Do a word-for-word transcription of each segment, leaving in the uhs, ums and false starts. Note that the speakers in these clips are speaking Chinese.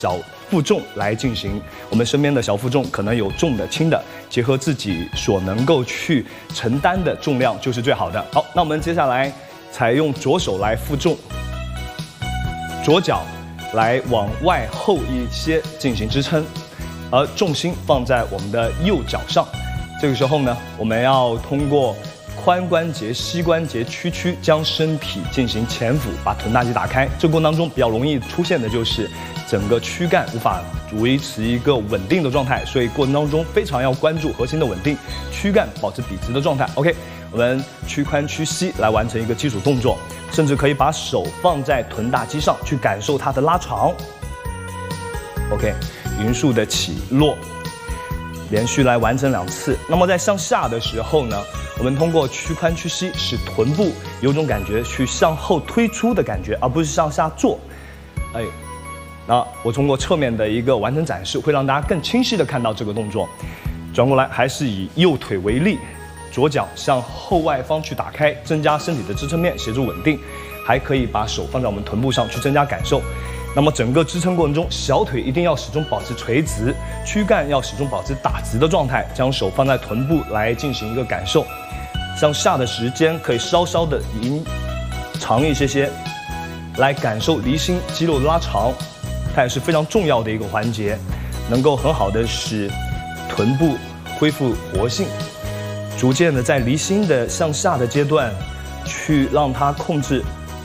小负重来进行，我们身边的小负重可能有重的、轻的，结合自己所能够去承担的重量就是最好的。好，那我们接下来采用左手来负重，左脚来往外后一些进行支撑，而重心放在我们的右脚上。这个时候呢，我们要通过髋关节、膝关节屈曲，将身体进行前俯，把臀大肌打开。这个过程当中比较容易出现的就是整个躯干无法维持一个稳定的状态，所以过程当中非常要关注核心的稳定，躯干保持笔直的状态。OK， 我们屈髋屈膝来完成一个基础动作，甚至可以把手放在臀大肌上去感受它的拉长。OK， 匀速的起落，连续来完成两次。那么在向下的时候呢，我们通过屈髋屈膝，使臀部有种感觉去向后推出的感觉，而不是向下坐。哎，那我通过侧面的一个完整展示，会让大家更清晰的看到这个动作。转过来，还是以右腿为例，左脚向后外方去打开，增加身体的支撑面，协助稳定。还可以把手放在我们臀部上去增加感受。那么整个支撑过程中，小腿一定要始终保持垂直，躯干要始终保持打直的状态，将手放在臀部来进行一个感受。向下的时间可以稍稍的延长一些些，来感受离心肌肉的拉长，它也是非常重要的一个环节，能够很好的使臀部恢复活性，逐渐的在离心的向下的阶段，去让它控制。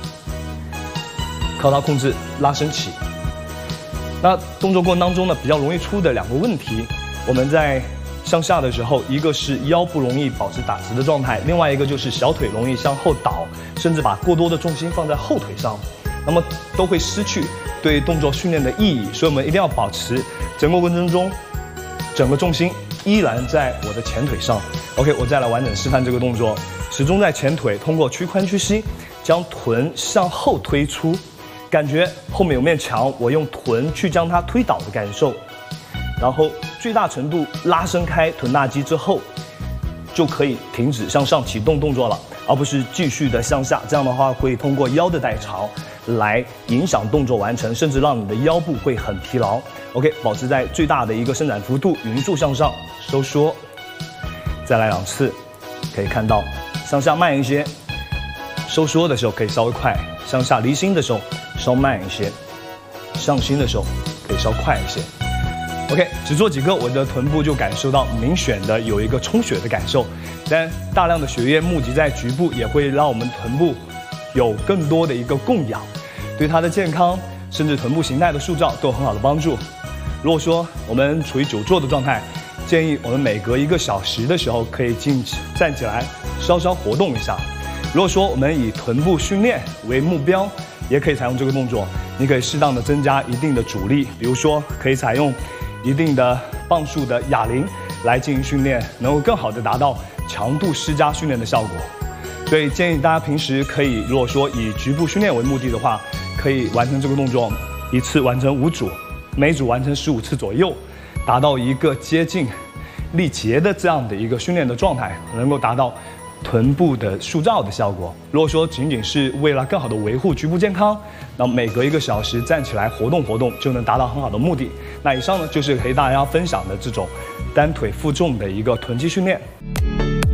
靠它控制拉伸起。那动作过程当中呢，比较容易出的两个问题，我们在向下的时候，一个是腰不容易保持打直的状态，另外一个就是小腿容易向后倒，甚至把过多的重心放在后腿上，那么都会失去对动作训练的意义。所以我们一定要保持整个过程中，整个重心依然在我的前腿上。OK， 我再来完整示范这个动作，始终在前腿，通过屈髋屈膝，将臀向后推出。感觉后面有面墙，我用臀去将它推倒的感受，然后最大程度拉伸开臀大肌之后，就可以停止向上启动动作了，而不是继续的向下。这样的话会通过腰的代偿来影响动作完成，甚至让你的腰部会很疲劳。OK， 保持在最大的一个伸展幅度，匀速向上收缩，再来两次，可以看到向下慢一些，收缩的时候可以稍微快，向下离心的时候稍慢一些，上心的时候可以稍快一些。OK， 只做几个，我的臀部就感受到明显的有一个充血的感受。但大量的血液募集在局部，也会让我们臀部有更多的一个供氧，对它的健康甚至臀部形态的塑造都有很好的帮助。如果说我们处于久坐的状态，建议我们每隔一个小时的时候可以进站起来稍稍活动一下。如果说我们以臀部训练为目标，也可以采用这个动作。你可以适当的增加一定的阻力，比如说可以采用一定的磅数的哑铃来进行训练，能够更好的达到强度施加训练的效果。所以建议大家平时可以，如果说以局部训练为目的的话，可以完成这个动作，一次完成五组，每组完成十五次左右，达到一个接近力竭的这样的一个训练的状态，能够达到臀部的塑造的效果。如果说仅仅是为了更好的维护局部健康，那每隔一个小时站起来活动活动就能达到很好的目的。那以上呢就是和大家分享的这种单腿负重的一个臀肌训练。